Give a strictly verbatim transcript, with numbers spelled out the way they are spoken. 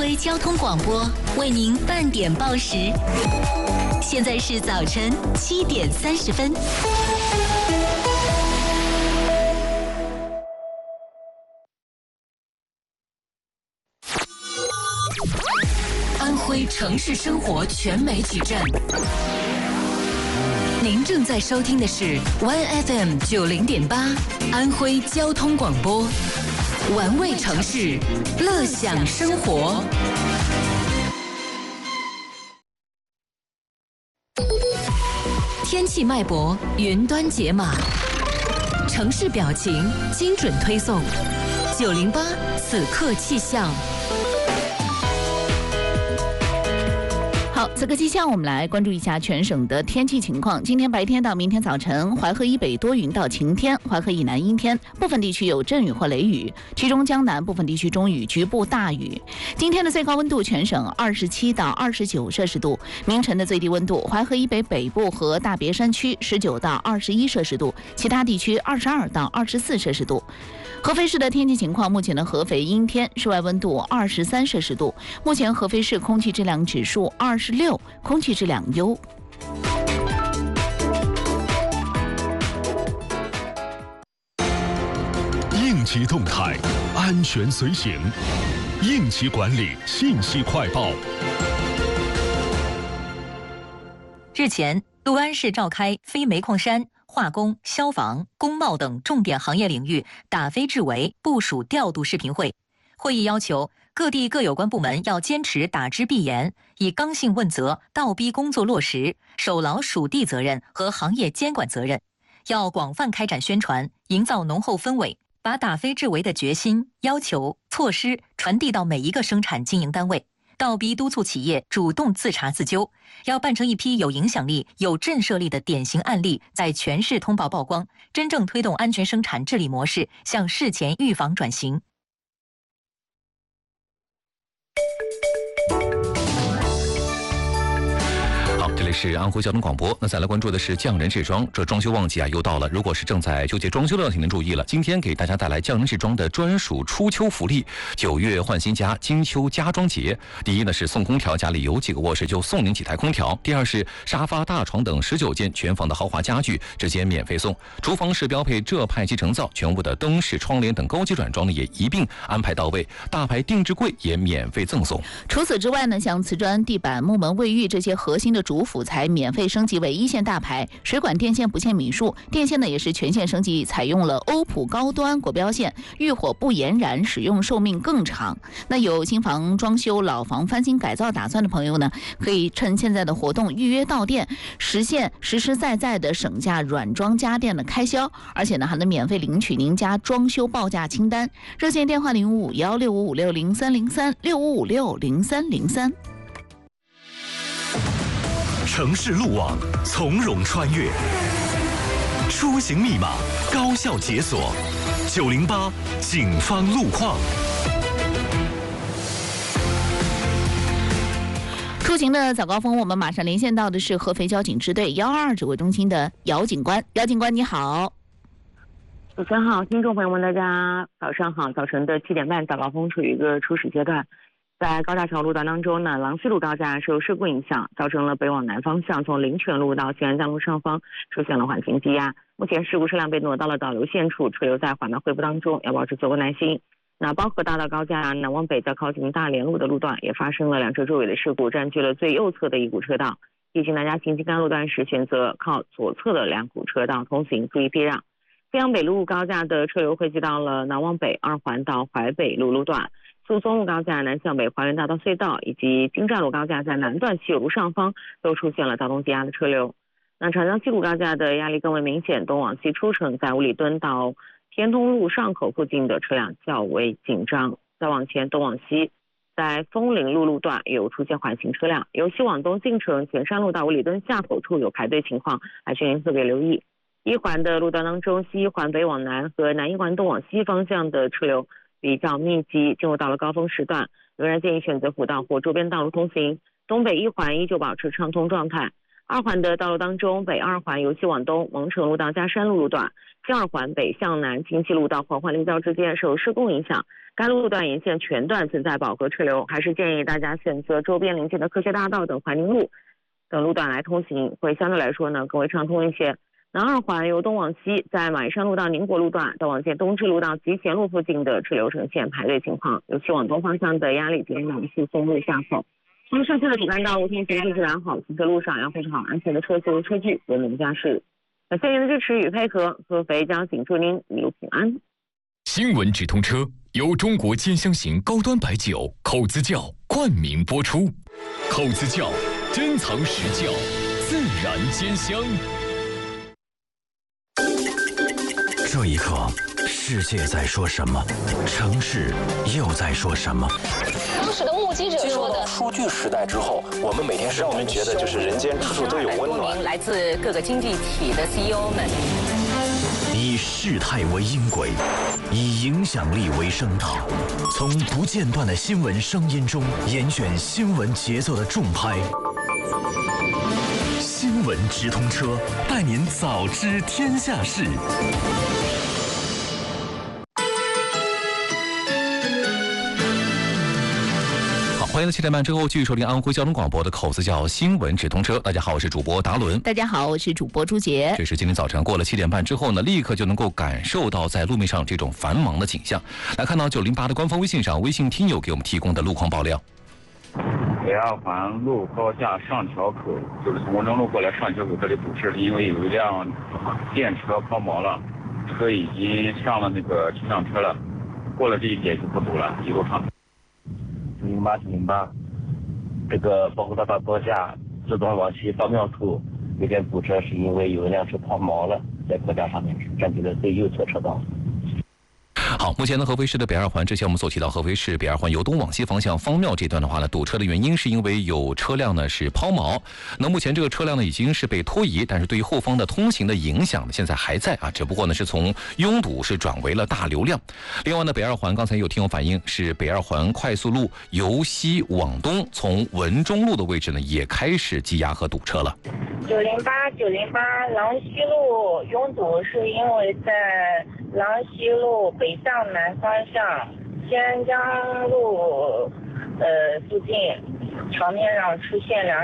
为交通广播为您半点报时，现在是早晨七点三十分。安徽城市生活全媒体站，您正在收听的是 Y F M 九零点八安徽交通广播，玩味城市，乐享生活。天气脉搏，云端解码，城市表情，精准推送。九零八此刻气象。好，此刻气象，我们来关注一下全省的天气情况。今天白天到明天早晨，淮河以北多云到晴天，淮河以南阴天，部分地区有阵雨或雷雨，其中江南部分地区中雨，局部大雨。今天的最高温度全省二十七到二十九摄氏度，明晨的最低温度，淮河以北北部和大别山区十九到二十一摄氏度，其他地区二十二到二十四摄氏度。合肥市的天气情况，目前的合肥阴天，室外温度二十三摄氏度。目前合肥市空气质量指数二十六，空气质量优。 应急动态，安全随行，应急管理信息快报。 日前，六安市召开非煤矿山、化工、消防、工贸等重点行业领域打非治为部署调度视频会。会议要求各地各有关部门要坚持打知必严，以刚性问责、倒逼工作落实，守牢属地责任和行业监管责任。要广泛开展宣传，营造浓厚氛围，把打非治为的决心、要求、措施传递到每一个生产经营单位。倒逼督促企业主动自查自纠，要办成一批有影响力、有震慑力的典型案例，在全市通报曝光，真正推动安全生产治理模式向事前预防转型。 好，这里是安徽交通广播。那再来关注的是匠人制装，这装修旺季啊又到了。如果是正在纠结装修的，请您注意了。今天给大家带来匠人制装的专属初秋福利，九月换新家，金秋家装节。第一呢是送空调，家里有几个卧室就送您几台空调；第二是沙发、大床等十九件全房的豪华家具直接免费送。厨房是标配浙派集成灶，全屋的灯饰、窗帘等高级软装呢也一并安排到位，大牌定制柜也免费赠送。 除此之外呢，像瓷砖、地板、木门、卫浴这些核心的主辅材免费升级为一线大牌，水管电线不限米数，电线呢也是全线升级，采用了欧普高端国标线，遇火不延燃，使用寿命更长。那有新房装修、老房翻新改造打算的朋友呢，可以趁现在的活动预约到店，实现实实在在的省下软装家电的开销，而且呢还能免费领取您家装修报价清单。热线电话零五五幺六五五六零三零三六五五六零三零三。 城市路网从容穿越，出行密码高效解锁。九零八警方路况。 出行的早高峰，我们马上连线到的是合肥交警支队幺二二指挥中心的姚警官。姚警官你好。 主持人好，听众朋友们大家早上好。早晨的七点半，早高峰处于一个初始阶段。在高架桥路段当中呢，郎西路高架受事故影响，造成了北往南方向从灵泉路到西安江路上方出现了缓行积压。目前事故车辆被挪到了导流线处，车流在缓慢恢复当中，要保持足够耐心。那包河大道高架南往北在靠近大连路的路段也发生了两车追尾的事故，占据了最右侧的一股车道，提醒大家行经该路段时选择靠左侧的两股车道通行，注意避让。飞扬北路高架的车流汇集到了南往北二环到淮北路路段，苏松路高架南向北华园大道隧道以及京站路高架在南段西有路上方都出现了交通积压的车流。那长江西路高架的压力更为明显，东往西出城在五里墩到天通路上口附近的车辆较为紧张。再往前东往西，在枫林路路段有出现缓行车辆，由西往东进城前山路到五里墩下口处有排队情况，还请您特别留意。一环的路段当中，西一环北往南和南一环东往西方向的车流比较密集，进入到了高峰时段，仍然建议选择辅道或周边道路通行。东北一环依旧保持畅通状态。 二环的道路当中，北二环由西往东蒙城路到嘉山路路段，西二环北向南京西路到环环立交之间受施工影响，该路段沿线全段存在饱和车流，还是建议大家选择周边邻近的科学大道等怀宁路等路段来通行，会相对来说呢更为畅通一些。南二环由东往西，在马鞍山路到宁国路段到往线东支路到集贤路附近的车流呈现排队情况，由西往东方向的压力减缓是松路下口。那么剩下的主干道路通行素质良好，行车路上要配置好安全的车速车距，文明驾驶。感谢您的支持与配合，合肥交警祝您一路平安。 新闻直通车由中国兼香型高端白酒口子窖冠名播出，口子窖珍藏实窖，自然兼香。 这一刻，世界在说什么？城市又在说什么？ 当时的目击者说的， 数据时代之后，我们每天让我们觉得就是人间处处都有温暖。 来自各个经济体的 C E O 们， 以事态为音轨，以影响力为声道，从不间断的新闻声音中严选新闻节奏的重拍。新闻直通车，带您早知天下事。 欢迎在七点半之后继续收听安徽交通广播的口子窖新闻直通车。大家好，我是主播达伦。 大家好，我是主播朱杰。 这是今天早晨过了七点半之后呢，立刻就能够感受到在路面上这种繁忙的景象。来看到九零八的官方微信上，微信听友给我们提供的路况爆料。 北二环路高架上桥口，就是从文中路过来上桥口这里堵车，是因为有一辆电车抛锚了，车已经上了那个气象车了，过了这一点就不堵了，一路上。 零八零八，这个包括大道高架自东往西到庙处有点堵车，是因为有一辆车抛锚了，在高架上面占据了最右侧车道。 好，目前呢，合肥市的北二环，之前我们所提到合肥市北二环由东往西方向方庙这段的话呢，堵车的原因是因为有车辆呢是抛锚。那目前这个车辆呢已经是被拖移，但是对于后方的通行的影响呢，现在还在啊，只不过呢是从拥堵是转为了大流量。另外呢，北二环刚才有听友反映，是北二环快速路由西往东，从文中路的位置呢也开始积压和堵车了。 九零八九零八郎西路拥堵是因为在郎西路北向南方向仙江路呃附近桥面上出现两